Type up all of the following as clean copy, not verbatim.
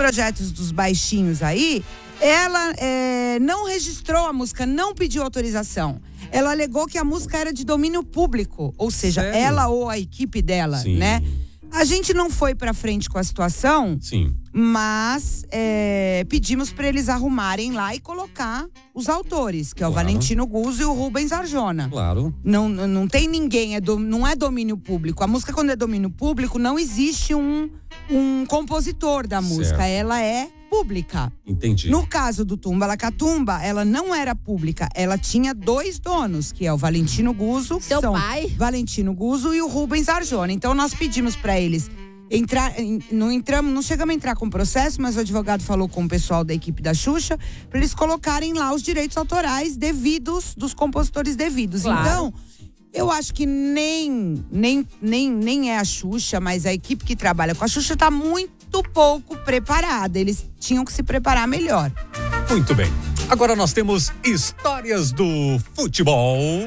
projetos dos baixinhos aí, ela não registrou a música, não pediu autorização. Ela alegou que a música era de domínio público, ou seja, Sério? ela ou a equipe dela, Sim. né? A gente não foi pra frente com a situação, Sim. mas pedimos para eles arrumarem lá e colocar os autores, que é o Claro. Valentino Guzzo e o Rubens Arjona. Claro. Não tem ninguém, não é domínio público. A música, quando é domínio público, não existe um compositor da música. Certo. Ela é pública. Entendi. No caso do Tumba-Lacatumba, ela não era pública. Ela tinha 2 donos, que é o Valentino Guzzo, que Seu são pai? Valentino Guzzo e o Rubens Arjona. Então nós pedimos para eles não chegamos a entrar com processo, mas o advogado falou com o pessoal da equipe da Xuxa para eles colocarem lá os direitos autorais devidos dos compositores devidos. Claro. Então, eu acho que nem é a Xuxa, mas a equipe que trabalha com a Xuxa tá muito pouco preparada. Eles tinham que se preparar melhor. Muito bem. Agora nós temos histórias do futebol.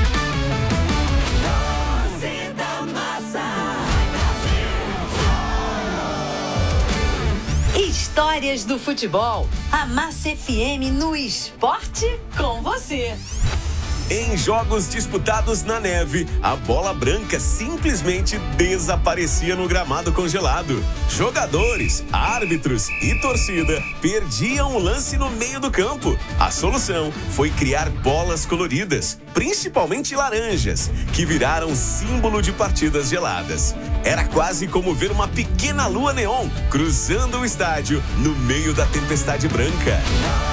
Histórias do futebol. A Massa FM no esporte com você. Em jogos disputados na neve, a bola branca simplesmente desaparecia no gramado congelado. Jogadores, árbitros e torcida perdiam o lance no meio do campo. A solução foi criar bolas coloridas, principalmente laranjas, que viraram símbolo de partidas geladas. Era quase como ver uma pequena lua neon cruzando o estádio no meio da tempestade branca.